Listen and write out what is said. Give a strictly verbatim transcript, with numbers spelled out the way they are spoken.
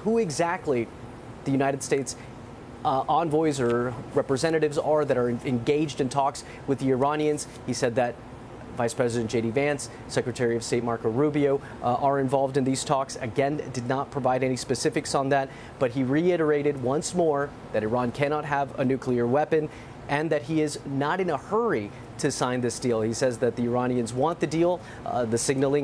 who exactly the United States uh, envoys or representatives are that are engaged in talks with the Iranians. He said that Vice President J D Vance, Secretary of State Marco Rubio uh, are involved in these talks. Again, did not provide any specifics on that, but he reiterated once more that Iran cannot have a nuclear weapon and that he is not in a hurry to sign this deal. He says that the Iranians want the deal. Uh, the signaling